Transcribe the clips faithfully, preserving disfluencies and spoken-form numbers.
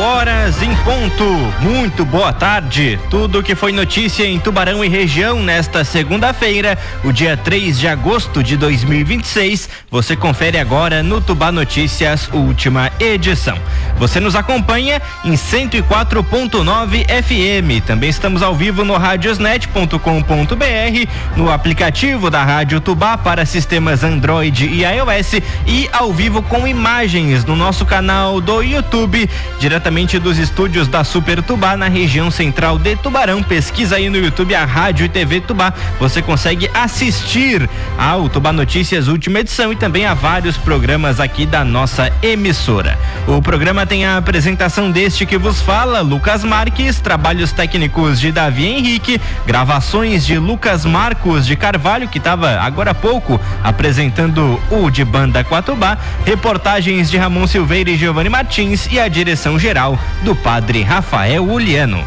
horas em ponto. Muito boa tarde. Tudo que foi notícia em Tubarão e região nesta segunda-feira, o dia três de agosto de dois mil e vinte e seis, você confere agora no Tubá Notícias, última edição. Você nos acompanha em cento e quatro ponto nove F M. Também estamos ao vivo no radiosnet ponto com ponto b r, no aplicativo da Rádio Tubá para sistemas Android e iOS e ao vivo com imagens no nosso canal do YouTube, diretamente dos estúdios da Super Tubá na região central de Tubarão. Pesquisa aí no YouTube a Rádio e T V Tubá. Você consegue assistir ao Tubá Notícias última edição e também a vários programas aqui da nossa emissora. O programa tem a apresentação deste que vos fala, Lucas Marques, trabalhos técnicos de Davi Henrique, gravações de Lucas Marcos de Carvalho, que estava agora há pouco apresentando o de Banda Quatubá, reportagens de Ramon Silveira e Giovanni Martins e a direção geral do padre Rafael Uliano.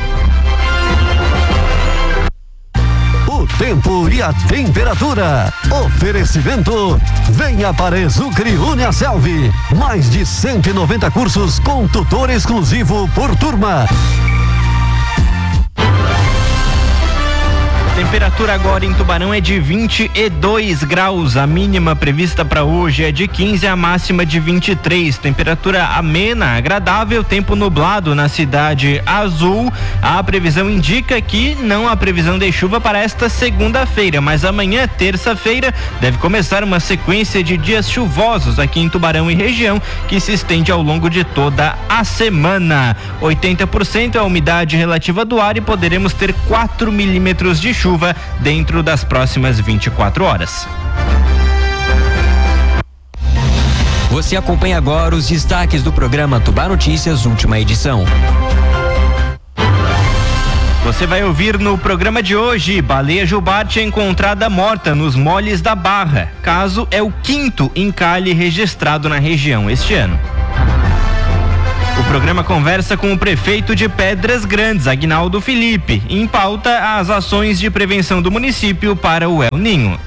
O tempo e a temperatura. Oferecimento: venha para Exucre Uniaselv. Mais de cento e noventa cursos com tutor exclusivo por turma. Temperatura agora em Tubarão é de vinte e dois graus, a mínima prevista para hoje é de quinze, a máxima de vinte e três. Temperatura amena, agradável, tempo nublado na cidade azul. A previsão indica que não há previsão de chuva para esta segunda-feira, mas amanhã, terça-feira, deve começar uma sequência de dias chuvosos aqui em Tubarão e região, que se estende ao longo de toda a semana. oitenta por cento é a umidade relativa do ar e poderemos ter quatro milímetros de chuva dentro das próximas vinte e quatro horas. Você acompanha agora os destaques do programa Tubá Notícias, última edição. Você vai ouvir no programa de hoje: baleia jubarte é encontrada morta nos moles da Barra. Caso é o quinto encalhe registrado na região este ano. O programa conversa com o prefeito de Pedras Grandes, Aguinaldo Felipe, em pauta as ações de prevenção do município para o El Ninho.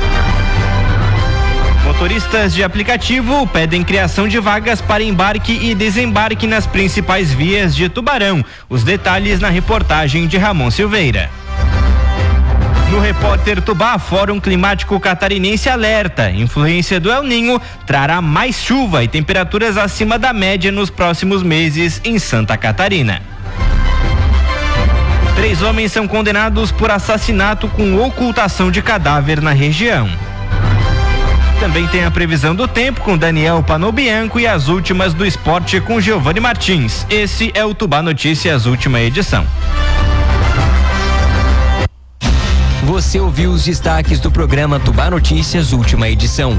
Motoristas de aplicativo pedem criação de vagas para embarque e desembarque nas principais vias de Tubarão. Os detalhes na reportagem de Ramon Silveira. No Repórter Tubá, Fórum Climático Catarinense alerta: influência do El Ninho trará mais chuva e temperaturas acima da média nos próximos meses em Santa Catarina. Três homens são condenados por assassinato com ocultação de cadáver na região. Também tem a previsão do tempo com Daniel Panobianco e as últimas do esporte com Giovanni Martins. Esse é o Tubá Notícias, última edição. Você ouviu os destaques do programa Tubá Notícias, última edição.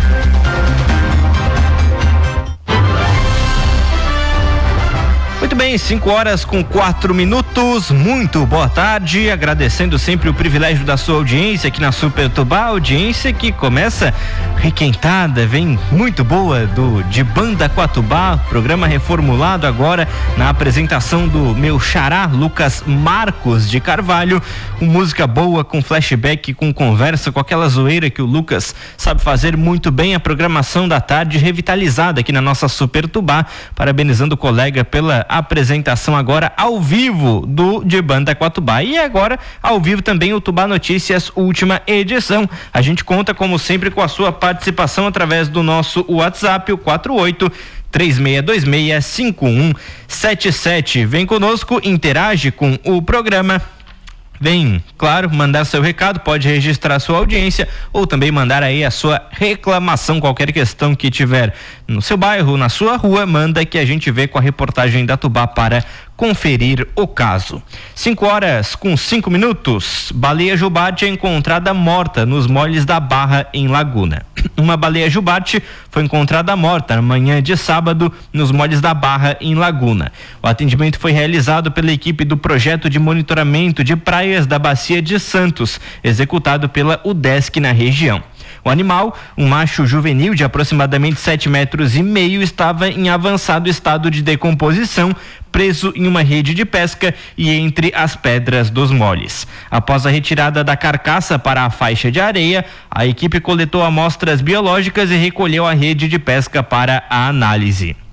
Muito bem, cinco horas com quatro minutos, muito boa tarde, agradecendo sempre o privilégio da sua audiência aqui na Super Tubá, audiência que começa requentada, vem muito boa do de Banda Quatubá, programa reformulado agora na apresentação do meu xará Lucas Marcos de Carvalho, com música boa, com flashback, com conversa, com aquela zoeira que o Lucas sabe fazer muito bem. A programação da tarde revitalizada aqui na nossa Super Tubá, parabenizando o colega pela apresentação agora ao vivo do de Banda Quatubá e agora ao vivo também o Tubá Notícias, última edição. A gente conta como sempre com a sua participação através do nosso WhatsApp, o quatro oito três seis dois seis cinco um sete sete. Vem conosco, interage com o programa. Vem, claro, mandar seu recado, pode registrar sua audiência ou também mandar aí a sua reclamação, qualquer questão que tiver no seu bairro, na sua rua, manda que a gente vê com a reportagem da Tubá para conferir o caso. cinco horas com cinco minutos. Baleia jubarte é encontrada morta nos moles da Barra, em Laguna. Uma baleia jubarte foi encontrada morta na manhã de sábado nos moles da Barra, em Laguna. O atendimento foi realizado pela equipe do projeto de monitoramento de praias da Bacia de Santos, executado pela UDESC na região. O animal, um macho juvenil de aproximadamente sete metros e meio, estava em avançado estado de decomposição, preso em uma rede de pesca e entre as pedras dos moles. Após a retirada da carcaça para a faixa de areia, a equipe coletou amostras biológicas e recolheu a rede de pesca para a análise.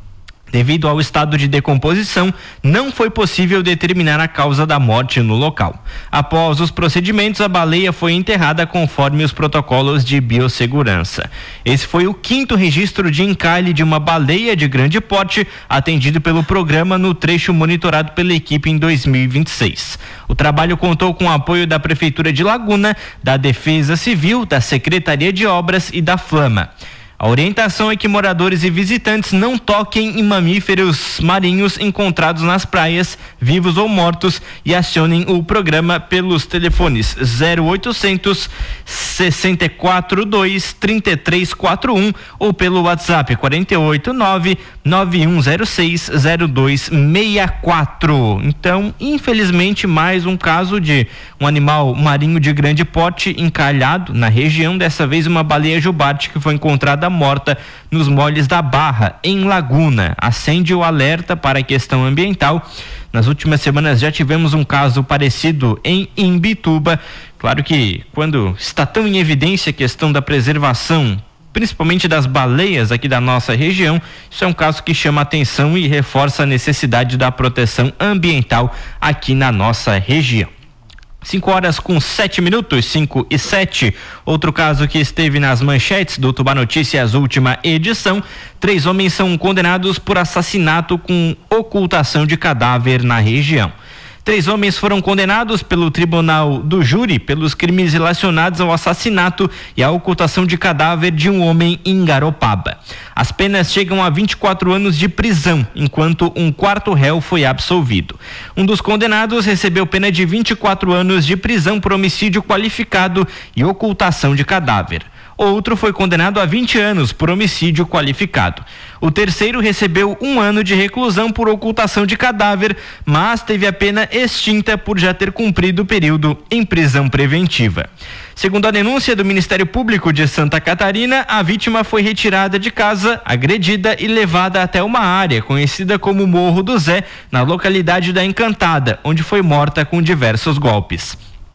Devido ao estado de decomposição, não foi possível determinar a causa da morte no local. Após os procedimentos, a baleia foi enterrada conforme os protocolos de biossegurança. Esse foi o quinto registro de encalhe de uma baleia de grande porte atendido pelo programa no trecho monitorado pela equipe em dois mil e vinte e seis. O trabalho contou com o apoio da Prefeitura de Laguna, da Defesa Civil, da Secretaria de Obras e da Flama. A orientação é que moradores e visitantes não toquem em mamíferos marinhos encontrados nas praias, vivos ou mortos, e acionem o programa pelos telefones zero oitocentos, sessenta e quatro dois, trinta e três quarenta e um ou pelo WhatsApp quarenta e oito, nove nove um zero seis, zero dois seis quatro. Então, infelizmente, mais um caso de um animal marinho de grande porte encalhado na região, dessa vez uma baleia jubarte que foi encontrada morta nos moles da Barra, em Laguna. Acende o alerta para a questão ambiental. Nas últimas semanas já tivemos um caso parecido em Imbituba. Claro que quando está tão em evidência a questão da preservação, principalmente das baleias aqui da nossa região, isso é um caso que chama atenção e reforça a necessidade da proteção ambiental aqui na nossa região. cinco horas com sete minutos, cinco e sete. Outro caso que esteve nas manchetes do Tubá Notícias, última edição. Três homens são condenados por assassinato com ocultação de cadáver na região. Três homens foram condenados pelo Tribunal do Júri pelos crimes relacionados ao assassinato e à ocultação de cadáver de um homem em Garopaba. As penas chegam a vinte e quatro anos de prisão, enquanto um quarto réu foi absolvido. Um dos condenados recebeu pena de vinte e quatro anos de prisão por homicídio qualificado e ocultação de cadáver. Outro foi condenado a vinte anos por homicídio qualificado. O terceiro recebeu um ano de reclusão por ocultação de cadáver, mas teve a pena extinta por já ter cumprido o período em prisão preventiva. Segundo a denúncia do Ministério Público de Santa Catarina, a vítima foi retirada de casa, agredida e levada até uma área conhecida como Morro do Zé, na localidade da Encantada, onde foi morta com diversos golpes.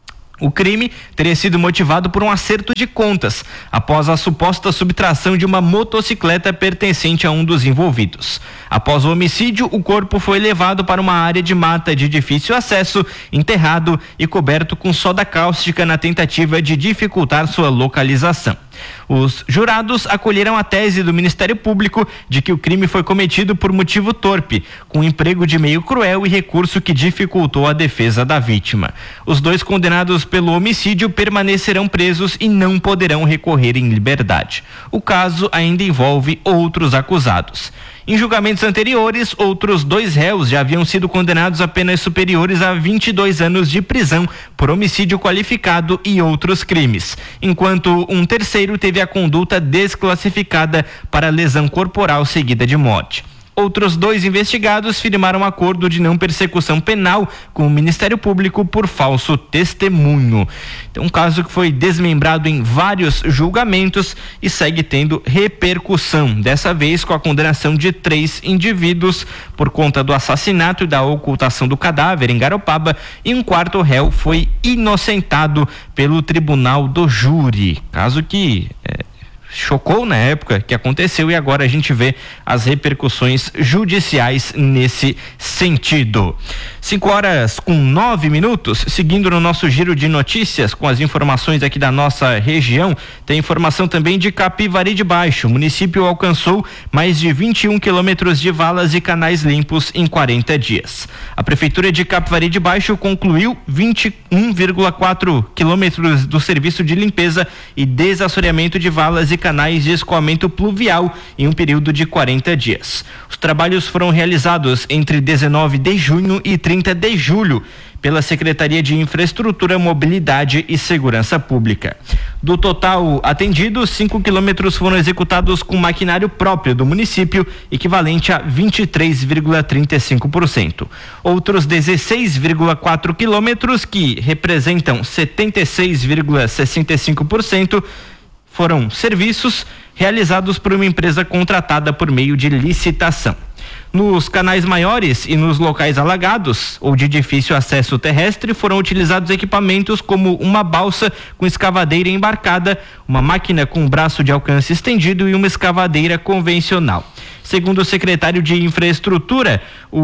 O crime teria sido motivado por um acerto de contas, após a suposta subtração de uma motocicleta pertencente a um dos envolvidos. Após o homicídio, o corpo foi levado para uma área de mata de difícil acesso, enterrado e coberto com soda cáustica na tentativa de dificultar sua localização. Os jurados acolheram a tese do Ministério Público de que o crime foi cometido por motivo torpe, com emprego de meio cruel e recurso que dificultou a defesa da vítima. Os dois condenados pelo homicídio permanecerão presos e não poderão recorrer em liberdade. O caso ainda envolve outros acusados. Em julgamentos anteriores, outros dois réus já haviam sido condenados a penas superiores a vinte e dois anos de prisão por homicídio qualificado e outros crimes, enquanto um terceiro teve a conduta desclassificada para lesão corporal seguida de morte. Outros dois investigados firmaram acordo de não persecução penal com o Ministério Público por falso testemunho. Então, um caso que foi desmembrado em vários julgamentos e segue tendo repercussão, dessa vez com a condenação de três indivíduos por conta do assassinato e da ocultação do cadáver em Garopaba, e um quarto réu foi inocentado pelo Tribunal do Júri. Caso que é, chocou na época que aconteceu, e agora a gente vê as repercussões judiciais nesse sentido. cinco horas com nove minutos, seguindo no nosso giro de notícias com as informações aqui da nossa região, tem informação também de Capivari de Baixo. O município alcançou mais de vinte e um quilômetros de valas e canais limpos em quarenta dias. A Prefeitura de Capivari de Baixo concluiu vinte e um vírgula quatro quilômetros do serviço de limpeza e desassoreamento de valas e canais de escoamento pluvial em um período de quarenta dias. Os trabalhos foram realizados entre dezenove de junho e trinta de julho pela Secretaria de Infraestrutura, Mobilidade e Segurança Pública. Do total atendido, cinco quilômetros foram executados com maquinário próprio do município, equivalente a vinte e três vírgula trinta e cinco por cento. Outros dezesseis vírgula quatro quilômetros, que representam setenta e seis vírgula sessenta e cinco por cento, foram serviços realizados por uma empresa contratada por meio de licitação. Nos canais maiores e nos locais alagados ou de difícil acesso terrestre foram utilizados equipamentos como uma balsa com escavadeira embarcada, uma máquina com braço de alcance estendido e uma escavadeira convencional. Segundo o secretário de Infraestrutura,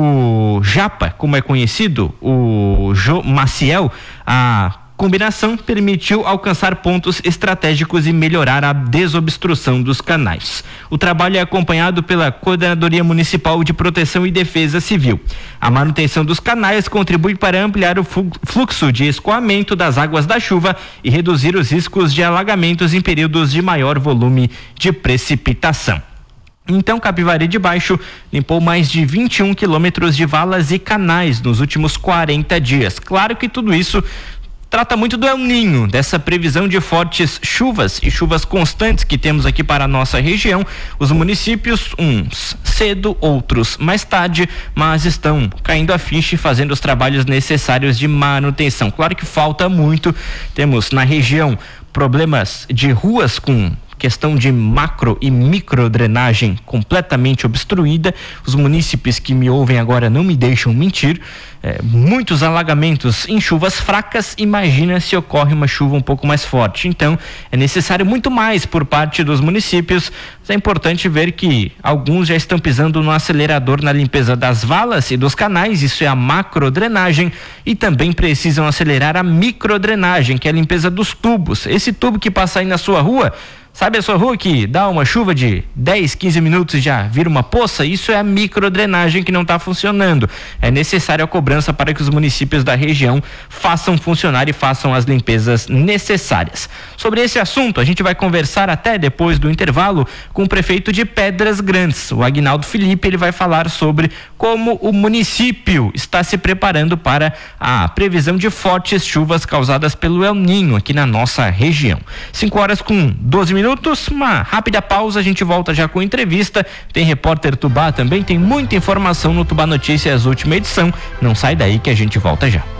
o Japa, como é conhecido, o Jô Maciel, a combinação permitiu alcançar pontos estratégicos e melhorar a desobstrução dos canais. O trabalho é acompanhado pela Coordenadoria Municipal de Proteção e Defesa Civil. A manutenção dos canais contribui para ampliar o fluxo de escoamento das águas da chuva e reduzir os riscos de alagamentos em períodos de maior volume de precipitação. Então, Capivari de Baixo limpou mais de vinte e um quilômetros de valas e canais nos últimos quarenta dias. Claro que tudo isso trata muito do El Ninho, dessa previsão de fortes chuvas e chuvas constantes que temos aqui para a nossa região. Os municípios, uns cedo, outros mais tarde, mas estão caindo a ficha e fazendo os trabalhos necessários de manutenção. Claro que falta muito, temos na região problemas de ruas com questão de macro e micro drenagem completamente obstruída. Os munícipes que me ouvem agora não me deixam mentir. É, muitos alagamentos em chuvas fracas, imagina se ocorre uma chuva um pouco mais forte. Então é necessário muito mais por parte dos municípios. É importante ver que alguns já estão pisando no acelerador na limpeza das valas e dos canais, isso é a macro drenagem, e também precisam acelerar a micro drenagem, que é a limpeza dos tubos. Esse tubo que passa aí na sua rua, sabe a sua rua que dá uma chuva de dez, quinze minutos e já vira uma poça? Isso é a microdrenagem que não está funcionando. É necessária a cobrança para que os municípios da região façam funcionar e façam as limpezas necessárias. Sobre esse assunto, a gente vai conversar até depois do intervalo com o prefeito de Pedras Grandes, o Aguinaldo Felipe. Ele vai falar sobre como o município está se preparando para a previsão de fortes chuvas causadas pelo El Ninho aqui na nossa região. cinco horas com doze minutos, uma rápida pausa, a gente volta já com entrevista. Tem repórter Tubá também, tem muita informação no Tubá Notícias, última edição. Não sai daí que a gente volta já.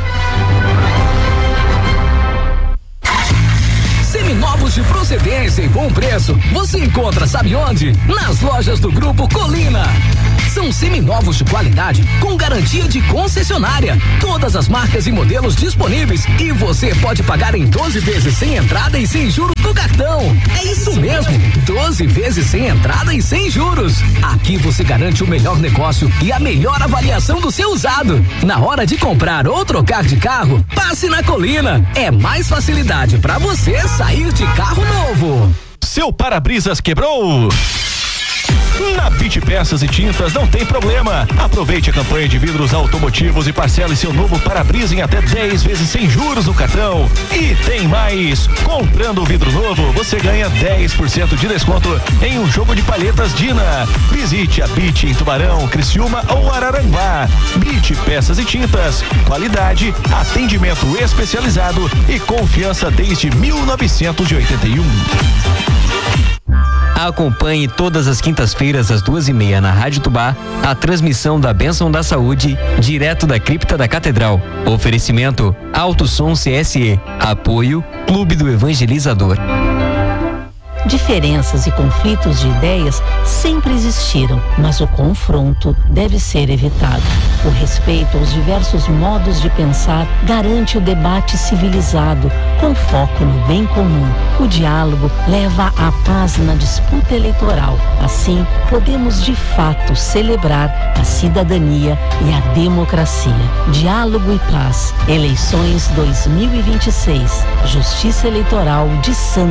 Seminovos de procedência e bom preço, você encontra sabe onde? Nas lojas do Grupo Colina. São seminovos de qualidade com garantia de concessionária. Todas as marcas e modelos disponíveis e você pode pagar em doze vezes sem entrada e sem juros no cartão. É isso mesmo, doze vezes sem entrada e sem juros. Aqui você garante o melhor negócio e a melhor avaliação do seu usado. Na hora de comprar ou trocar de carro, passe na Colina. É mais facilidade para você sair de carro novo. Seu para-brisas quebrou? Na Bit Peças e Tintas não tem problema. Aproveite a campanha de vidros automotivos e parcele seu novo para-brisa em até dez vezes sem juros no cartão. E tem mais! Comprando o vidro novo, você ganha dez por cento de desconto em um jogo de palhetas Dina. Visite a Bit em Tubarão, Criciúma ou Araranguá. Bit Peças e Tintas. Qualidade, atendimento especializado e confiança desde mil novecentos e oitenta e um. Acompanhe todas as quintas-feiras às duas e meia na Rádio Tubá a transmissão da Bênção da Saúde direto da cripta da Catedral. Oferecimento Alto Som C S E. Apoio Clube do Evangelizador. Diferenças e conflitos de ideias sempre existiram, mas o confronto deve ser evitado. O respeito aos diversos modos de pensar garante o debate civilizado, com foco no bem comum. O diálogo leva à paz na disputa eleitoral. Assim, podemos de fato celebrar a cidadania e a democracia. Diálogo e paz. Eleições dois mil e vinte e seis. Justiça Eleitoral de Santa